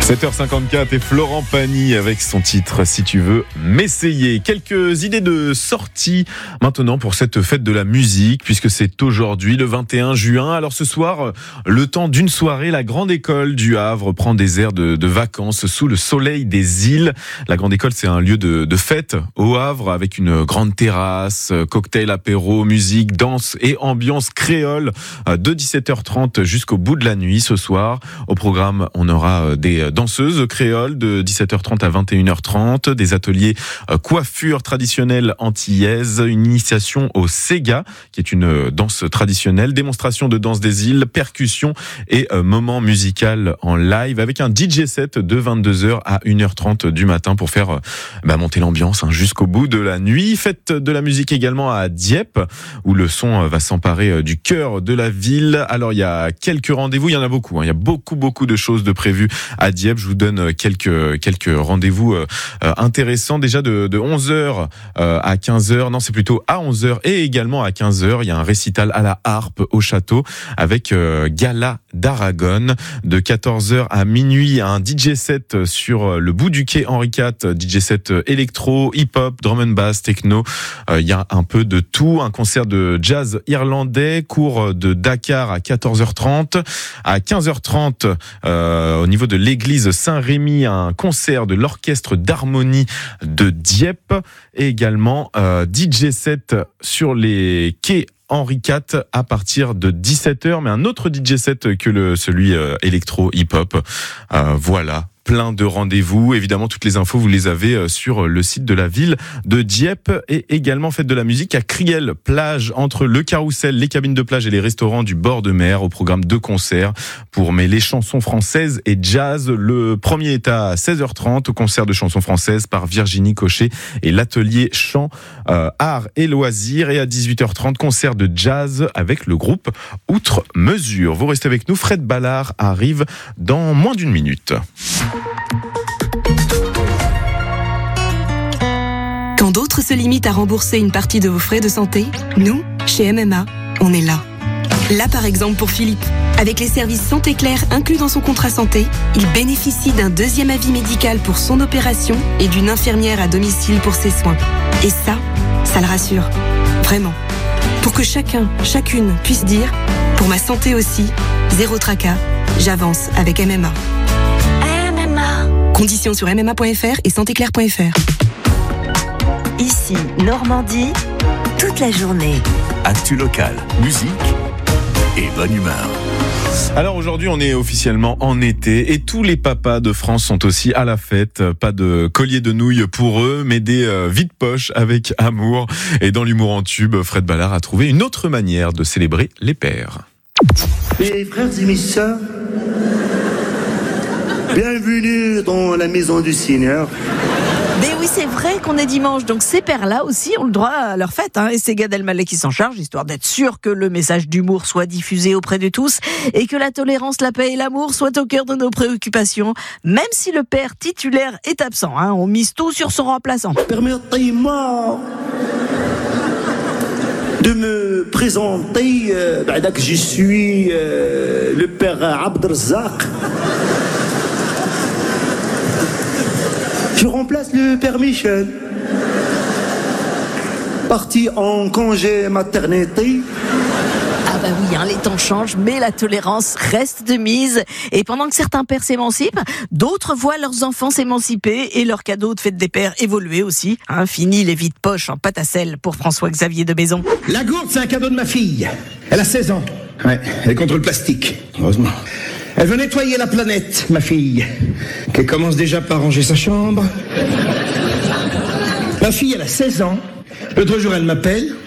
7h54 et Florent Pagny avec son titre Si tu veux m'essayer. Quelques idées de sortie maintenant pour cette fête de la musique, puisque c'est aujourd'hui le 21 juin. Alors ce soir, le temps d'une soirée, la Grande École du Havre prend des airs de vacances sous le soleil des îles. La Grande École, c'est un lieu de fête au Havre avec une grande terrasse, cocktail, apéro, musique, danse et ambiance créole de 17h30 jusqu'au bout de la nuit ce soir. Au programme, on aura des danseuses créoles de 17h30 à 21h30, des ateliers coiffure traditionnelle antillaise, une initiation au Sega, qui est une danse traditionnelle, démonstration de danse des îles, percussion et moment musical en live avec un DJ set de 22h à 1h30 du matin pour faire monter l'ambiance jusqu'au bout de la nuit. Fête de la musique également à Dieppe, où le son va s'emparer du cœur de la ville. Alors il y a quelques rendez-vous, il y en a beaucoup, il y a beaucoup de choses de prévues à Dieppe. Je vous donne quelques rendez-vous intéressants. Déjà de 11h à 15h, non c'est plutôt à 11h et également à 15h, il y a un récital à la harpe au château avec Gala d'Aragon. De 14h à minuit, un DJ set sur le bout du quai Henri IV, DJ set électro, hip-hop, drum and bass, techno. Il y a un peu de tout, un concert de jazz irlandais, cours de Dakar à 14h30. À 15h30, au niveau de l'église Saint-Rémy, un concert de l'orchestre d'harmonie de Dieppe et également DJ set sur les quais Henri IV à partir de 17h, mais un autre DJ set que celui électro hip-hop. Voilà. Plein de rendez-vous. Évidemment, toutes les infos, vous les avez sur le site de la ville de Dieppe et également fête de la musique à Criel, plage entre le carrousel, les cabines de plage et les restaurants du bord de mer. Au programme 2 concerts pour mêler chansons françaises et jazz. Le premier est à 16h30 au concert de chansons françaises par Virginie Cochet et l'atelier chant, art et loisirs. Et à 18h30, concert de jazz avec le groupe Outre Mesure. Vous restez avec nous. Fred Ballard arrive dans moins d'une minute. Quand d'autres se limitent à rembourser une partie de vos frais de santé, nous, chez MMA, on est là. Là, par exemple, pour Philippe. Avec les services Santé Claire inclus dans son contrat santé, il bénéficie d'un 2e avis médical pour son opération et d'une infirmière à domicile pour ses soins. Et ça le rassure. Vraiment. Pour que chacune puisse dire « Pour ma santé aussi, zéro tracas, j'avance avec MMA ». Conditions sur mma.fr et santéclair.fr. Ici, Normandie, toute la journée. Actu local, musique et bonne humeur. Alors aujourd'hui, on est officiellement en été et tous les papas de France sont aussi à la fête. Pas de collier de nouilles pour eux, mais des vides-poches avec amour. Et dans l'humour en tube, Fred Ballard a trouvé une autre manière de célébrer les pères. Mes frères et mes sœurs, bienvenue dans la maison du Seigneur. Mais oui, c'est vrai qu'on est dimanche, donc ces pères-là aussi ont le droit à leur fête. Et c'est Gad Elmaleh qui s'en charge, histoire d'être sûr que le message d'humour soit diffusé auprès de tous et que la tolérance, la paix et l'amour soient au cœur de nos préoccupations, même si le père titulaire est absent. On mise tout sur son remplaçant. Permettez-moi de me présenter, que je suis le père Abdelrazak. Je remplace le père Michel, parti en congé maternité. Ah bah oui, les temps changent, mais la tolérance reste de mise. Et pendant que certains pères s'émancipent, d'autres voient leurs enfants s'émanciper et leurs cadeaux de fête des pères évoluer aussi. Fini les vides-poches en pâte à sel pour François-Xavier de Maison. La gourde, c'est un cadeau de ma fille. Elle a 16 ans. Ouais, elle est contre le plastique, heureusement. Elle veut nettoyer la planète, ma fille, qu'elle commence déjà par ranger sa chambre. Ma fille, elle a 16 ans. L'autre jour, elle m'appelle.